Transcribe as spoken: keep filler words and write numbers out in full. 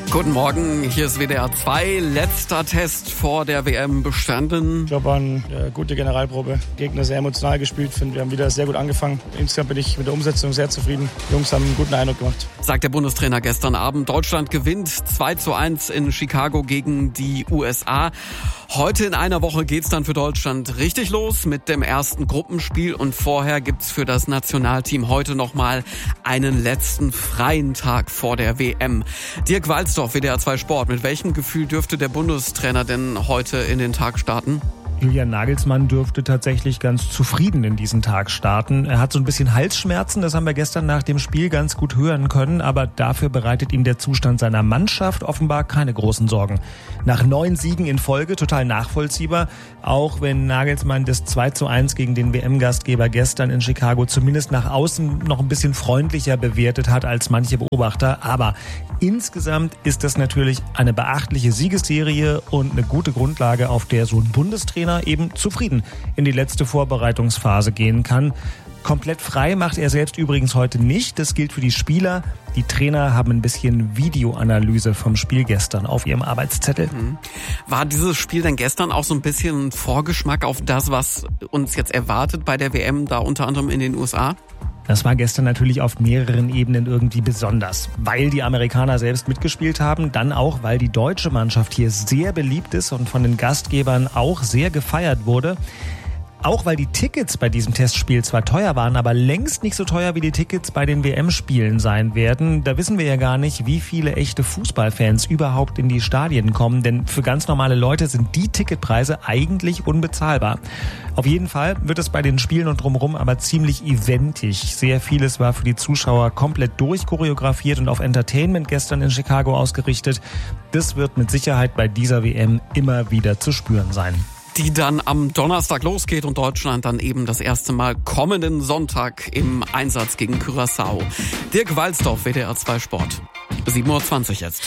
Guten Morgen, hier ist W D R zwei. Letzter Test vor der W M bestanden. Ich glaube, war eine äh, gute Generalprobe. Gegner sehr emotional gespielt. Finde, wir haben wieder sehr gut angefangen. Insgesamt bin ich mit der Umsetzung sehr zufrieden. Die Jungs haben einen guten Eindruck gemacht. Sagt der Bundestrainer gestern Abend. Deutschland gewinnt zwei zu eins in Chicago gegen die U S A. Heute in einer Woche geht's dann für Deutschland richtig los mit dem ersten Gruppenspiel. Und vorher gibt's für das Nationalteam heute nochmal einen letzten freien Tag vor der W M. Dirk Walzdorf, W D R zwei Sport. Mit welchem Gefühl dürfte der Bundestrainer denn heute in den Tag starten? Julian Nagelsmann dürfte tatsächlich ganz zufrieden in diesen Tag starten. Er hat so ein bisschen Halsschmerzen, das haben wir gestern nach dem Spiel ganz gut hören können, aber dafür bereitet ihm der Zustand seiner Mannschaft offenbar keine großen Sorgen. Nach neun Siegen in Folge, total nachvollziehbar, auch wenn Nagelsmann das zwei zu eins gegen den W M-Gastgeber gestern in Chicago zumindest nach außen noch ein bisschen freundlicher bewertet hat als manche Beobachter. Aber insgesamt ist das natürlich eine beachtliche Siegesserie und eine gute Grundlage, auf der so ein Bundestrainer eben zufrieden in die letzte Vorbereitungsphase gehen kann. Komplett frei macht er selbst übrigens heute nicht. Das gilt für die Spieler. Die Trainer haben ein bisschen Videoanalyse vom Spiel gestern auf ihrem Arbeitszettel. War dieses Spiel denn gestern auch so ein bisschen ein Vorgeschmack auf das, was uns jetzt erwartet bei der W M, da unter anderem in den U S A? Das war gestern natürlich auf mehreren Ebenen irgendwie besonders, weil die Amerikaner selbst mitgespielt haben, dann auch, weil die deutsche Mannschaft hier sehr beliebt ist und von den Gastgebern auch sehr gefeiert wurde. Auch weil die Tickets bei diesem Testspiel zwar teuer waren, aber längst nicht so teuer wie die Tickets bei den W M-Spielen sein werden. Da wissen wir ja gar nicht, wie viele echte Fußballfans überhaupt in die Stadien kommen, denn für ganz normale Leute sind die Ticketpreise eigentlich unbezahlbar. Auf jeden Fall wird es bei den Spielen und drumherum aber ziemlich eventig. Sehr vieles war für die Zuschauer komplett durchchoreografiert und auf Entertainment gestern in Chicago ausgerichtet. Das wird mit Sicherheit bei dieser W M immer wieder zu spüren sein. Die dann am Donnerstag losgeht und Deutschland dann eben das erste Mal kommenden Sonntag im Einsatz gegen Curaçao. Dirk Walzdorf, W D R zwei Sport. sieben Uhr zwanzig jetzt.